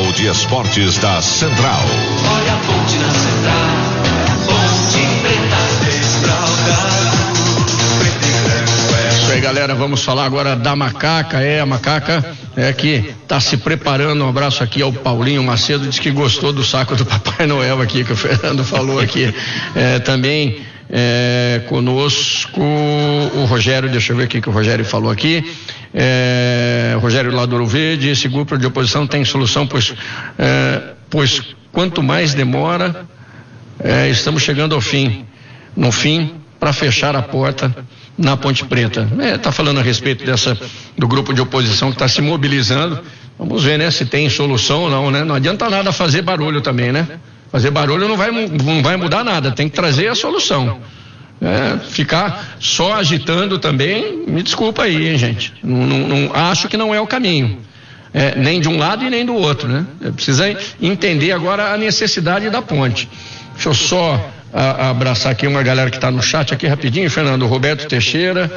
de esportes da Central. Olha a ponte na Central, ponte preta, Isso aí, galera, vamos falar agora da Macaca. A Macaca que está se preparando. Um abraço aqui ao Paulinho Macedo, diz que gostou do saco do Papai Noel aqui, que o Fernando falou aqui. Também conosco o Rogério, deixa eu ver o que o Rogério falou aqui. Rogério lá do Ouro Verde, esse grupo de oposição tem solução, pois quanto mais demora, estamos chegando ao fim, no fim, para fechar a porta na Ponte Preta. Está falando a respeito do grupo de oposição que está se mobilizando. Vamos ver, né, se tem solução ou não, né? Não adianta nada fazer barulho também, né? Fazer barulho não vai mudar nada, tem que trazer a solução. Ficar só agitando também, me desculpa aí, hein, gente. Não acho que não é o caminho. Nem de um lado e nem do outro, né? Precisa entender agora a necessidade da ponte. Deixa eu só abraçar aqui uma galera que está no chat aqui rapidinho, Fernando. Roberto Teixeira,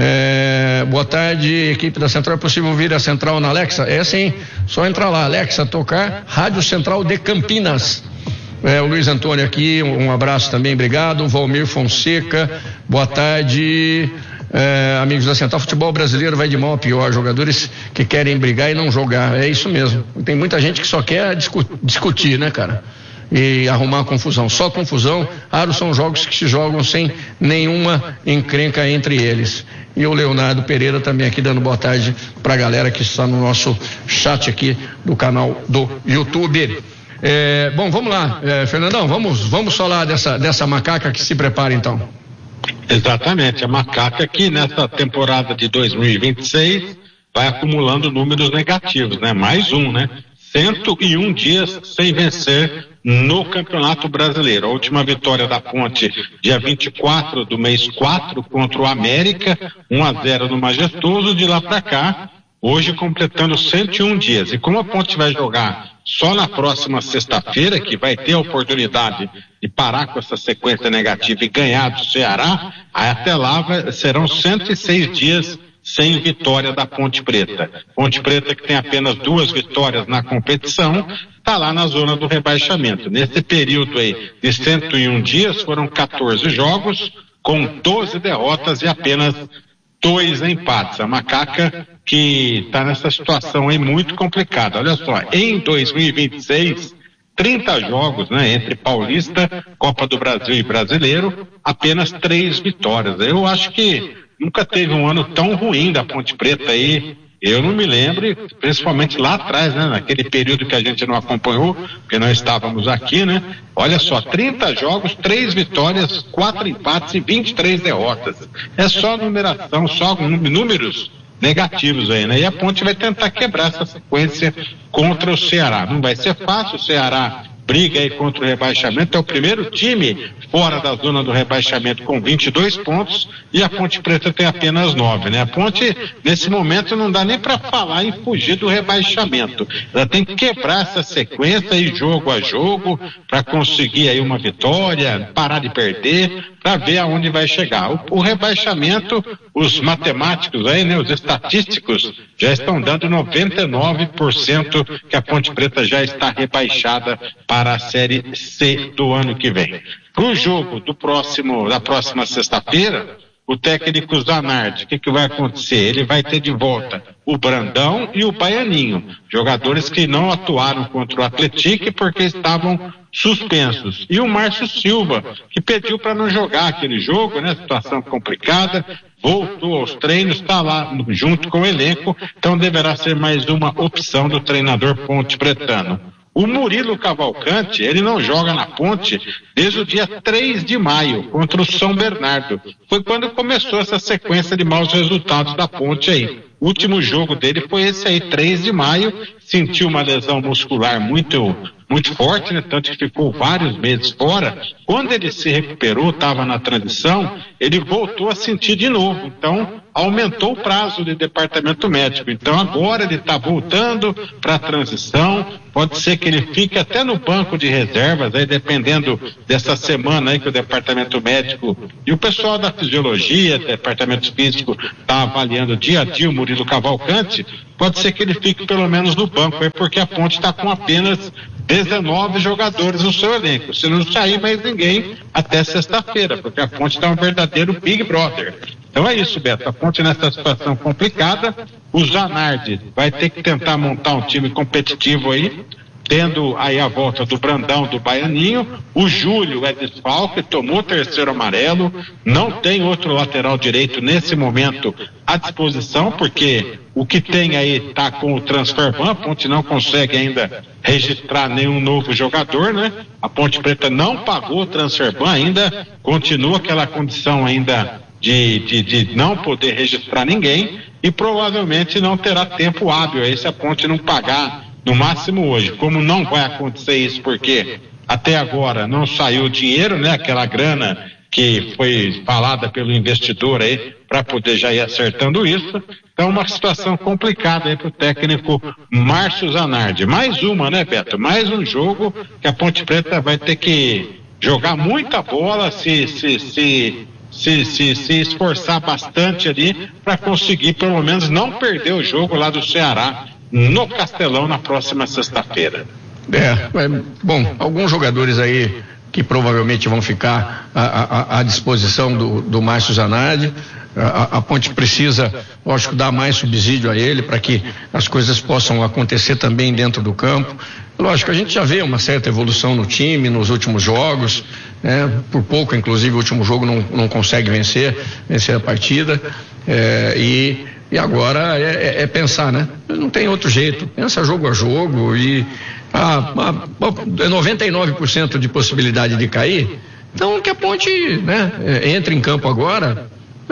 boa tarde, equipe da Central. É possível ouvir a Central na Alexa? Sim, só entrar lá, Alexa, tocar Rádio Central de Campinas. O Luiz Antônio aqui, um abraço também, obrigado. O Valmir Fonseca, boa tarde, amigos da Central. Futebol brasileiro vai de mal a pior, jogadores que querem brigar e não jogar, é isso mesmo. Tem muita gente que só quer discutir, né, cara? E arrumar confusão, só confusão. Raros são jogos que se jogam sem nenhuma encrenca entre eles. E o Leonardo Pereira também aqui dando boa tarde pra galera que está no nosso chat aqui do canal do YouTube. Bom, vamos lá, Fernandão, vamos falar dessa Macaca que se prepara então. Exatamente, a Macaca que nessa temporada de 2026 vai acumulando números negativos, né? Mais um, né? 101 dias sem vencer no Campeonato Brasileiro. A última vitória da Ponte, dia 24 do mês 4, contra o América, 1-0 no Majestoso. De lá para cá, hoje completando 101 dias. E como a Ponte vai jogar só na próxima sexta-feira, que vai ter a oportunidade de parar com essa sequência negativa e ganhar do Ceará, aí até lá serão 106 dias sem vitória da Ponte Preta. Ponte Preta, que tem apenas 2 vitórias na competição, está lá na zona do rebaixamento. Nesse período aí de 101 dias, foram 14 jogos, com 12 derrotas e apenas 2 empates. A Macaca que está nessa situação aí muito complicada. Olha só, em 2026, 30 jogos, né, entre Paulista, Copa do Brasil e Brasileiro, apenas 3 vitórias. Eu acho que nunca teve um ano tão ruim da Ponte Preta aí. Eu não me lembro, principalmente lá atrás, né, naquele período que a gente não acompanhou, porque nós estávamos aqui, né? Olha só, 30 jogos, 3 vitórias, 4 empates e 23 derrotas. É só numeração, só números negativos aí, né? E a Ponte vai tentar quebrar essa sequência contra o Ceará. Não vai ser fácil, o Ceará briga aí contra o rebaixamento, é o primeiro time fora da zona do rebaixamento com 22 pontos e a Ponte Preta tem apenas 9, né? A Ponte, nesse momento, não dá nem para falar em fugir do rebaixamento. Ela tem que quebrar essa sequência aí, jogo a jogo, para conseguir aí uma vitória, parar de perder, para ver aonde vai chegar. O rebaixamento, os matemáticos aí, né, os estatísticos, já estão dando 99% que a Ponte Preta já está rebaixada para a Série C do ano que vem. Para o jogo da próxima sexta-feira, o técnico Zanardi, o que vai acontecer? Ele vai ter de volta o Brandão e o Baianinho, jogadores que não atuaram contra o Atlético porque estavam suspensos. E o Márcio Silva, que pediu para não jogar aquele jogo, né? Situação complicada, voltou aos treinos, está lá junto com o elenco, então deverá ser mais uma opção do treinador Ponte Pretano. O Murilo Cavalcante, ele não joga na Ponte desde o dia 3 de maio, contra o São Bernardo. Foi quando começou essa sequência de maus resultados da Ponte aí. O último jogo dele foi esse aí, 3 de maio, sentiu uma lesão muscular muito forte, né? Tanto que ficou vários meses fora. Quando ele se recuperou, estava na transição, ele voltou a sentir de novo. Então, aumentou o prazo de departamento médico. Então, agora ele está voltando para a transição. Pode ser que ele fique até no banco de reservas, aí dependendo dessa semana aí que o departamento médico e o pessoal da fisiologia, departamento físico, está avaliando dia a dia o Murilo Cavalcante. pode ser que ele fique pelo menos no banco aí, porque a Ponte está com apenas 19 jogadores no seu elenco. Se não sair mais ninguém até sexta-feira, porque a Ponte está um verdadeiro Big Brother. Então é isso, Beto. A Ponte nessa situação complicada. O Zanardi vai ter que tentar montar um time competitivo aí, tendo aí a volta do Brandão, do Baianinho. O Júlio é desfalque, tomou terceiro amarelo, não tem outro lateral direito nesse momento à disposição, porque o que tem aí está com o transfer ban. A Ponte não consegue ainda registrar nenhum novo jogador, né? A Ponte Preta não pagou o transfer ban ainda, continua aquela condição ainda de não poder registrar ninguém, e provavelmente não terá tempo hábil aí se a Ponte não pagar no máximo hoje. Como não vai acontecer isso porque até agora não saiu o dinheiro, né? Aquela grana que foi falada pelo investidor aí para poder já ir acertando isso. Então uma situação complicada aí para o técnico Márcio Zanardi. Mais uma, né, Beto? Mais um jogo que a Ponte Preta vai ter que jogar muita bola, se esforçar bastante ali para conseguir pelo menos não perder o jogo lá do Ceará no Castelão na próxima sexta-feira. Bom, alguns jogadores aí que provavelmente vão ficar à disposição do Márcio Zanardi. A Ponte precisa, lógico, dar mais subsídio a ele para que as coisas possam acontecer também dentro do campo. Lógico, a gente já vê uma certa evolução no time nos últimos jogos, né? Por pouco, inclusive, o último jogo não consegue vencer a partida, e agora é pensar, né? Não tem outro jeito, pensa jogo a jogo, e 99% de possibilidade de cair. Então que a Ponte, né, entre em campo agora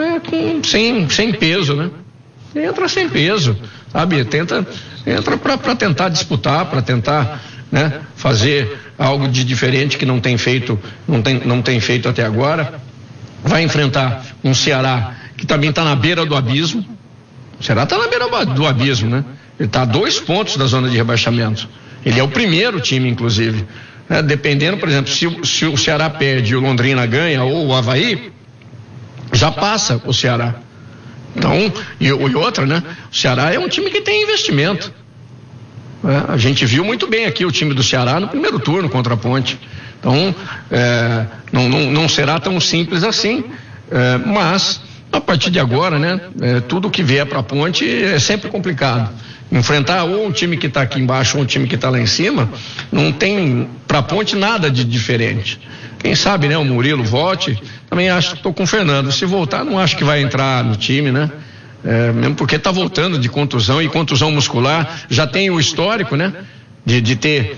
sem peso, né? Entra sem peso, sabe? Entra para tentar disputar, para tentar, né, fazer algo de diferente que não tem feito até agora. Vai enfrentar um Ceará que também está na beira do abismo. O Ceará está na beira do abismo, né? Ele está a 2 pontos da zona de rebaixamento. Ele é o primeiro time, inclusive. Dependendo, por exemplo, se o Ceará perde e o Londrina ganha, ou o Avaí, já passa o Ceará. Então, e outra, né? O Ceará é um time que tem investimento. A gente viu muito bem aqui o time do Ceará no primeiro turno contra a Ponte. Então, não será tão simples assim, mas a partir de agora, né? Tudo que vier para a Ponte é sempre complicado. Enfrentar ou um time que está aqui embaixo ou um time que está lá em cima, não tem para a Ponte nada de diferente. Quem sabe, né, o Murilo volte. Também acho que estou com o Fernando. Se voltar, não acho que vai entrar no time, né? Mesmo porque está voltando de contusão, e contusão muscular já tem o histórico, né? De ter,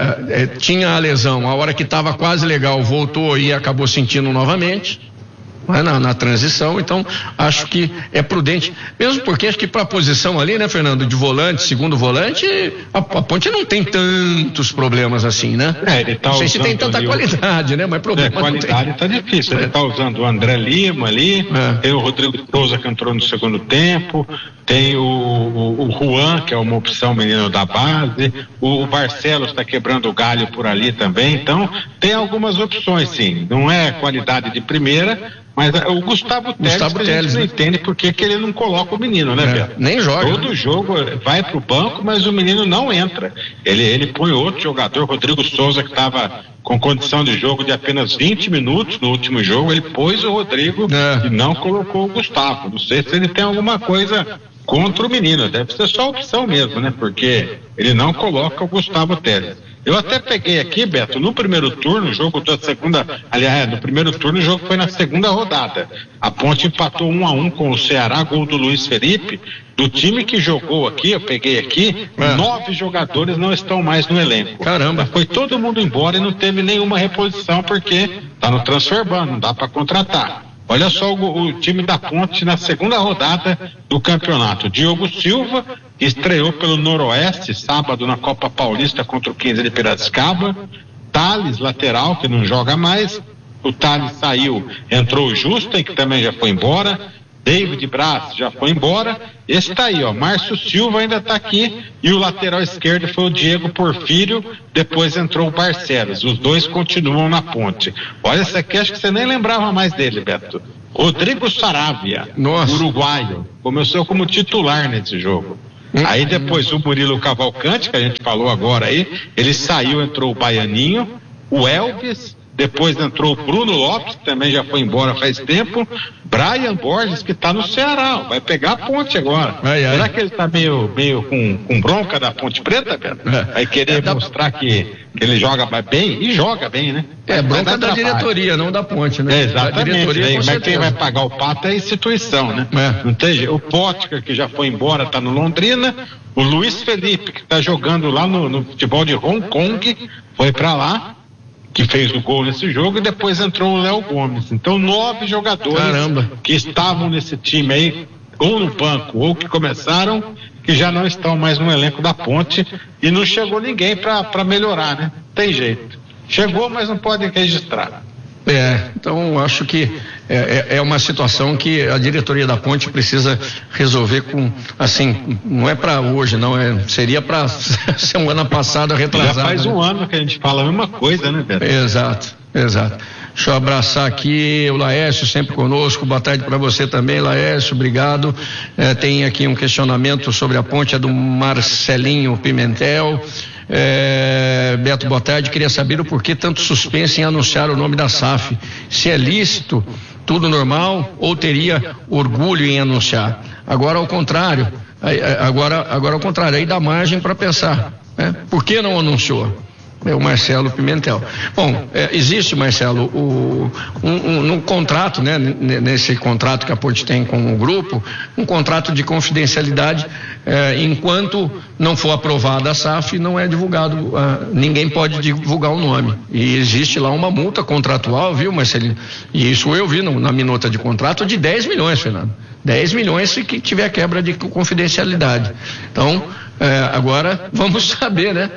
tinha a lesão, a hora que estava quase legal, voltou e acabou sentindo novamente. Na transição. Então acho que é prudente, mesmo porque acho que para a posição ali, né, Fernando, de volante, segundo volante, a Ponte não tem tantos problemas assim, né? Ele tá, não sei se tem tanta qualidade, né? Mas problema qualidade está difícil. Ele está usando o André Lima ali, tem o Rodrigo Souza que entrou no segundo tempo, tem o Juan, que é uma opção menino da base, o Barcelos está quebrando o galho por ali também. Então tem algumas opções, sim. Não é qualidade de primeira, mas o Gustavo Teles não entende por que ele não coloca o menino, né, Beto? Nem joga. Todo jogo vai pro banco, mas o menino não entra. Ele põe outro jogador, Rodrigo Souza, que estava com condição de jogo de apenas 20 minutos no último jogo, ele pôs o Rodrigo e não colocou o Gustavo. Não sei se ele tem alguma coisa contra o menino, deve ser só opção mesmo, né? Porque ele não coloca o Gustavo Teles. Eu até peguei aqui, Beto, no primeiro turno, o jogo da segunda, aliás, no primeiro turno o jogo foi na segunda rodada. A Ponte empatou 1-1 com o Ceará, gol do Luiz Felipe. Do time que jogou aqui, eu peguei aqui, 9 jogadores não estão mais no elenco. Caramba. Foi todo mundo embora e não teve nenhuma reposição porque tá no transfer ban, não dá para contratar. Olha só o time da Ponte na segunda rodada do campeonato. Diogo Silva estreou pelo Noroeste sábado na Copa Paulista contra o 15 de Piracicaba. Thales, lateral, que não joga mais. O Thales saiu, entrou o Justa, que também já foi embora. David Braz já foi embora. Esse tá aí, ó. Márcio Silva ainda tá aqui. E o lateral esquerdo foi o Diego Porfírio. Depois entrou o Barcelos. Os dois continuam na Ponte. Olha, esse aqui acho que você nem lembrava mais dele, Beto. Rodrigo Saravia, uruguaio. Começou como titular nesse jogo. Aí depois o Murilo Cavalcante, que a gente falou agora aí, ele saiu, entrou o Baianinho, o Elvis, depois entrou o Bruno Lopes, que também já foi embora faz tempo, Brian Borges, que está no Ceará, vai pegar a Ponte agora. Será que ele está meio com bronca da Ponte Preta, Beto? Vai querer mostrar que ele joga bem, e joga bem, né? Bronca da diretoria, não da Ponte, né? Exatamente, mas quem vai pagar o pato é a instituição, né? Não tem jeito. O Pótica, que já foi embora, está no Londrina, o Luiz Felipe, que está jogando lá no futebol de Hong Kong, foi para lá, que fez o gol nesse jogo, e depois entrou o Léo Gomes. Então 9 jogadores que estavam nesse time aí, ou no banco, ou que começaram, que já não estão mais no elenco da Ponte, e não chegou ninguém para melhorar, né? Tem jeito. Chegou, mas não pode registrar. Então acho que é uma situação que a diretoria da Ponte precisa resolver com, assim, não é para hoje, não, seria para semana passada, retrasada. Já faz um ano que a gente fala a mesma coisa, né, Beto? Exato. Deixa eu abraçar aqui o Laércio, sempre conosco. Boa tarde para você também, Laércio, obrigado. Tem aqui um questionamento sobre a Ponte, é do Marcelinho Pimentel. Beto, boa tarde, queria saber o porquê tanto suspense em anunciar o nome da SAF, se é lícito, tudo normal, ou teria orgulho em anunciar? Agora ao contrário, aí dá margem para pensar, né? Por que não anunciou? É o Marcelo Pimentel. Bom, existe, Marcelo, no contrato, né, nesse contrato que a Ponte tem com o grupo, um contrato de confidencialidade, enquanto não for aprovada a SAF, não é divulgado, ninguém pode divulgar o nome. E existe lá uma multa contratual, viu, Marcelinho? E isso eu vi na minuta de contrato de 10 milhões, Fernando. 10 milhões se que tiver quebra de confidencialidade. Então, agora vamos saber, né?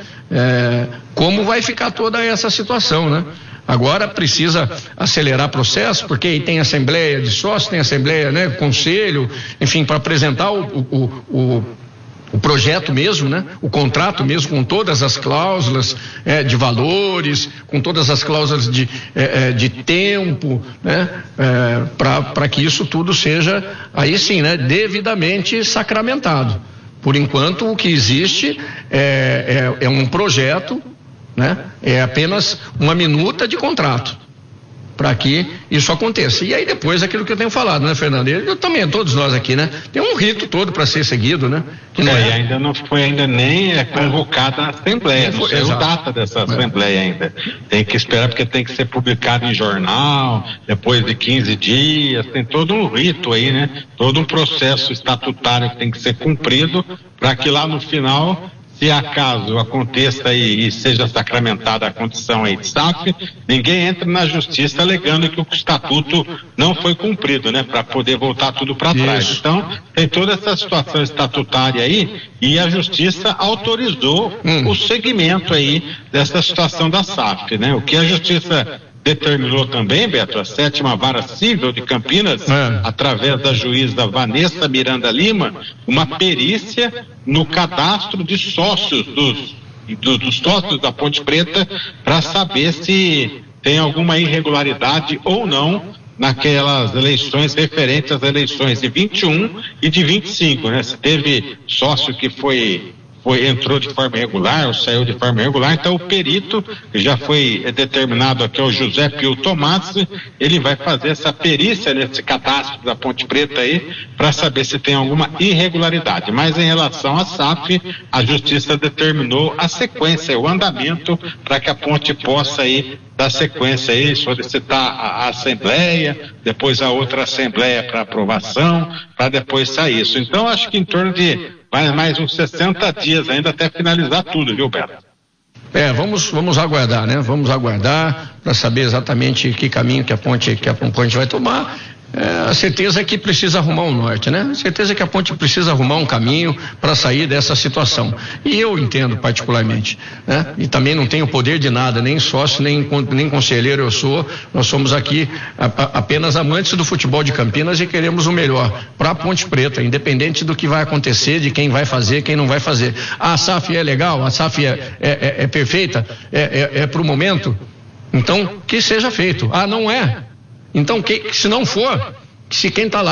Como vai ficar toda essa situação, né? Agora precisa acelerar processo, porque aí tem assembleia de sócios, tem assembleia, né? Conselho, enfim, para apresentar o projeto mesmo, né? O contrato mesmo, com todas as cláusulas de valores, com todas as cláusulas de tempo, né? Para que isso tudo seja, aí sim, né? Devidamente sacramentado. Por enquanto, o que existe é um projeto, né? É apenas uma minuta de contrato para que isso aconteça. E aí depois aquilo que eu tenho falado, né, Fernando? Eu também, todos nós aqui, né? Tem um rito todo para ser seguido, né? Que não e ainda não foi nem convocada a Assembleia, não saiu data dessa Assembleia ainda. Tem que esperar, porque tem que ser publicado em jornal, depois de 15 dias, tem todo um rito aí, né? Todo um processo estatutário que tem que ser cumprido para que lá no final, se acaso aconteça e seja sacramentada a condição aí de SAF, ninguém entra na justiça alegando que o estatuto não foi cumprido, né? Para poder voltar tudo para trás. Então, tem toda essa situação estatutária aí, e a justiça autorizou o segmento aí dessa situação da SAF, né? O que a justiça determinou também, Beto, a 7ª Vara Civil de Campinas, através da juíza Vanessa Miranda Lima, uma perícia no cadastro de sócios dos sócios da Ponte Preta, para saber se tem alguma irregularidade ou não naquelas eleições referentes às eleições de 21 e de 25, né? Se teve sócio que entrou de forma irregular ou saiu de forma irregular, então o perito, que já foi determinado aqui, é o José Pio Tomás, ele vai fazer essa perícia nesse cadastro da Ponte Preta aí, para saber se tem alguma irregularidade. Mas em relação à SAF, a justiça determinou a sequência, o andamento, para que a Ponte possa aí dar sequência aí, solicitar a Assembleia, depois a outra Assembleia para aprovação, para depois sair isso. Então acho que em torno de mais uns 60 dias ainda até finalizar tudo, viu, Beto? Vamos aguardar, né? Vamos aguardar para saber exatamente que caminho que a Ponte vai tomar. A certeza é que precisa arrumar um norte, né? A certeza é que a Ponte precisa arrumar um caminho para sair dessa situação. E eu entendo particularmente, né? E também não tenho poder de nada, nem sócio, nem conselheiro nós somos aqui apenas amantes do futebol de Campinas e queremos o melhor para a Ponte Preta, independente do que vai acontecer, de quem vai fazer, quem não vai fazer. A SAF é legal, a SAF é perfeita, é para o momento, então que seja feito. Não é? Então, se não for, se quem está lá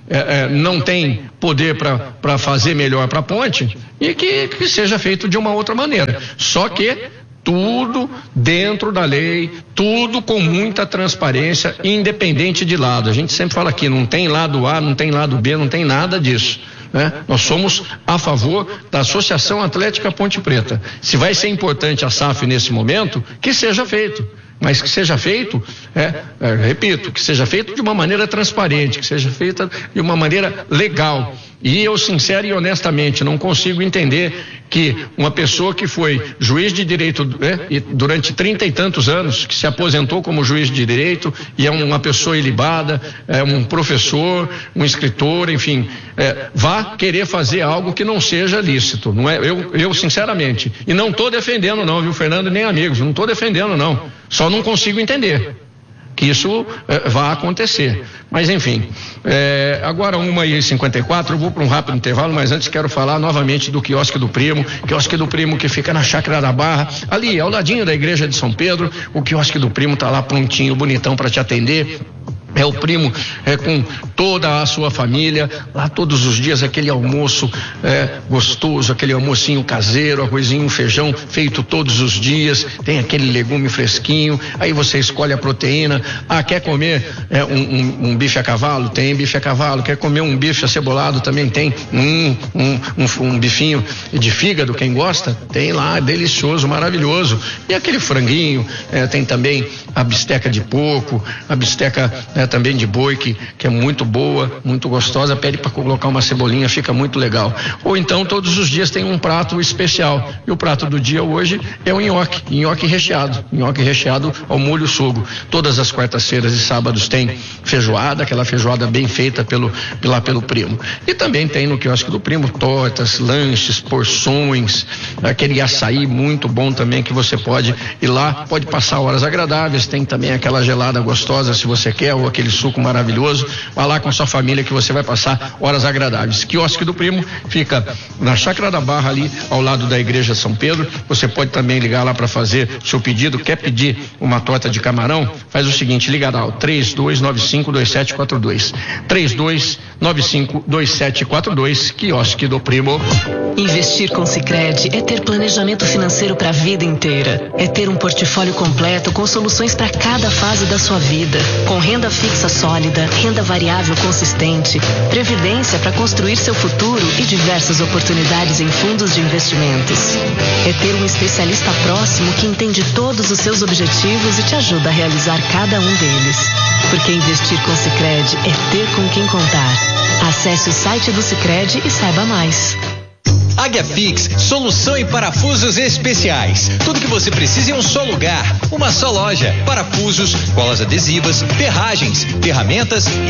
não tem poder para fazer melhor para a ponte, e que seja feito de uma outra maneira. Só que tudo dentro da lei, tudo com muita transparência, independente de lado. A gente sempre fala aqui, não tem lado A, não tem lado B, não tem nada disso, né? Nós somos a favor da Associação Atlética Ponte Preta. Se vai ser importante a SAF nesse momento, que seja feito. Mas que seja feito, repito, que seja feito de uma maneira transparente, que seja feita de uma maneira legal. E eu, sincero e honestamente, não consigo entender que uma pessoa que foi juiz de direito e durante 30 e tantos anos, que se aposentou como juiz de direito e é uma pessoa ilibada, um professor, um escritor, enfim, vá querer fazer algo que não seja lícito. Não é? Eu sinceramente, e não estou defendendo não, viu, Fernando, nem amigos, não estou defendendo não, só não consigo entender que isso vai acontecer. Mas enfim, agora 1h54, eu vou para um rápido intervalo, mas antes quero falar novamente do quiosque do Primo que fica na Chácara da Barra, ali ao ladinho da igreja de São Pedro. O quiosque do Primo tá lá prontinho, bonitão para te atender. O Primo com toda a sua família, lá todos os dias aquele almoço gostoso, aquele almocinho caseiro, arrozinho, feijão feito todos os dias, tem aquele legume fresquinho, aí você escolhe a proteína. Quer comer um bife a cavalo? Tem bife a cavalo. Quer comer um bife acebolado? Também tem um bifinho de fígado, quem gosta? Tem lá, delicioso, maravilhoso. E aquele franguinho, tem também a bisteca de porco, a bisteca também de boi, que é muito boa, muito gostosa. Pede para colocar uma cebolinha, fica muito legal. Ou então todos os dias tem um prato especial, e o prato do dia hoje é o nhoque recheado ao molho sogro. Todas as quartas-feiras e sábados tem feijoada, aquela feijoada bem feita pelo Primo. E também tem no quiosque do Primo tortas, lanches, porções, aquele açaí muito bom também, que você pode ir lá, pode passar horas agradáveis. Tem também aquela gelada gostosa, se você quer, ou aquele suco maravilhoso. Vá lá com a sua família que você vai passar horas agradáveis. Quiosque do Primo fica na Chácara da Barra, ali ao lado da igreja São Pedro. Você pode também ligar lá para fazer seu pedido. Quer pedir uma torta de camarão? Faz o seguinte, liga lá, 32952742 32952742, Quiosque do Primo. Investir com Sicredi é ter planejamento financeiro para a vida inteira. É ter um portfólio completo com soluções para cada fase da sua vida, com renda fixa sólida, renda variável consistente, previdência para construir seu futuro e diversas oportunidades em fundos de investimentos. É ter um especialista próximo que entende todos os seus objetivos e te ajuda a realizar cada um deles. Porque investir com Sicredi é ter com quem contar. Acesse o site do Sicredi e saiba mais. Águia Fix, solução em parafusos especiais. Tudo que você precisa em um só lugar, uma só loja. Parafusos, colas adesivas, ferragens, ferramentas